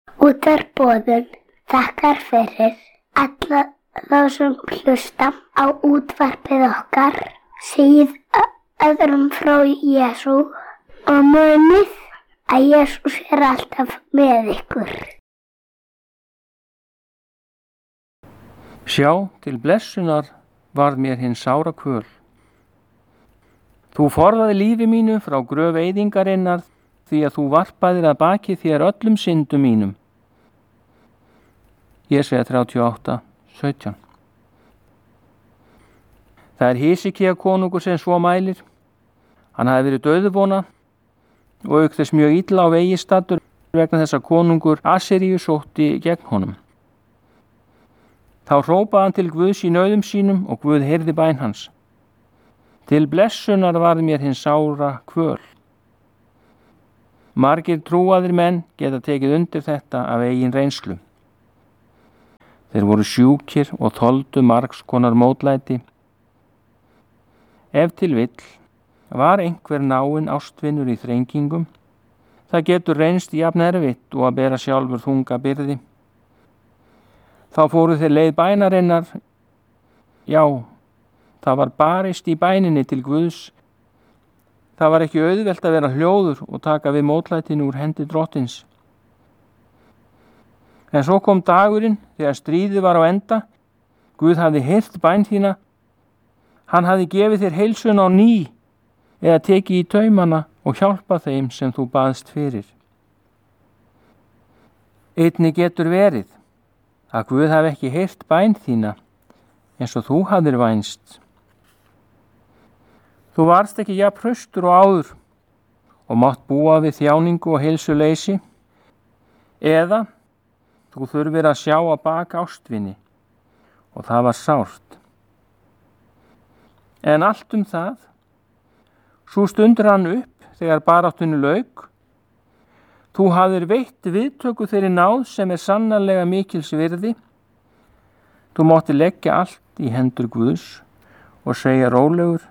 Útvarpsboðun þakkar fyrir alla þá sem hlusta á útvarpið okkar, segið öðrum frá Jesú og munið að Jesús alltaf með ykkur. Sjá, til blessunar varð mér hin sára kvöl. Þú forðaði lífi mínu frá gröf eyðingarinnar, því að þú varpaðir að baki þér öllum syndum mínum. Jesaja 38:17. Það Hisikía konungur sem svo mælir. Hann hafði verið dauðvona og auk þess mjög illa á vegi staddur vegna þess að konungur Assyríu sótti gegn honum. Þá hrópaði hann til Guðs í nauðum sínum og Guð heyrði bæn hans. Til blessunar varð mér hin sára kvöl. Margir trúaðir menn geta tekið undir þetta af eigin reynslu. Þeir voru sjúkir og þoldu margs konar mótlæti. Ef til vill var einhver náinn ástvinur í þrengingum, það getur reynst jafn erfitt og að bera sjálfur þunga byrði. Þá fóru þeir leið bænarinnar. Já, það var barist í bæninni til Guðs. Það var ekki auðvelt að vera hljóður og taka við mótlætinu úr hendi drottins. En svo kom dagurinn þegar stríðið var á enda. Guð hafði heyrt bæn þína. Hann hafði gefið þér heilsun á ný eða tekið í taumana og hjálpað þeim sem þú baðst fyrir. Einnig getur verið að Guð hafi ekki heyrt bæn þína eins og þú hafðir vænst. Þú varst ekki jafn hraustur og áður og mátt búa við þjáningu og heilsuleysi, eða þú þurfir að sjá á bak ástvini og það var sárt. En allt það, svo stundur hann upp þegar baráttunni lauk. Þú hafðir veitt viðtöku þeirri náð sem sannarlega mikils virði. Þú mátti leggja allt í hendur Guðs og segja rólegur: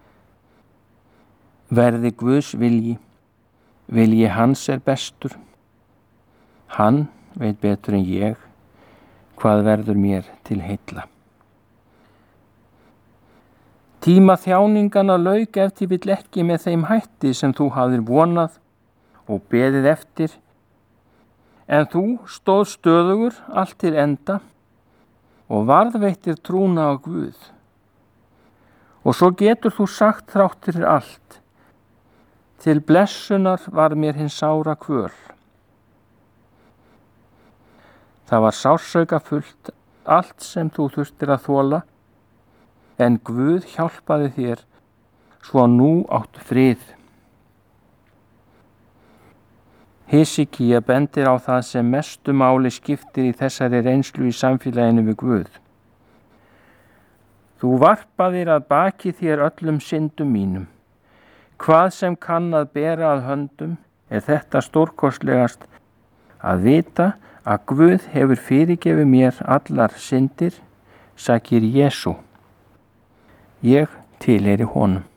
verði Guðs vilji hans bestur. Hann veit betur en ég hvað verður mér til heilla. Tíma þjáningana lauk ef til vill ekki með þeim hætti sem þú hafðir vonað og beðið eftir, en þú stóð stöðugur allt til enda og varðveittir trúna á Guð. Og svo getur þú sagt þrátt fyrir allt: til blessunar var mér hin sára kvöl. Það var sársauka-fullt allt sem þú þurftir að þola, en Guð hjálpaði þér svo að nú áttu frið. Hisikía bendir á það sem mestu máli skiptir í þessari reynslu í samfélaginu við Guð. Þú varpaðir að baki þér öllum syndum mínum. Hvað sem kann að bera að höndum þetta stórkostlegast, að vita að Guð hefur fyrirgefið mér allar syndir, sakir Jesú. Ég tilheyri honum.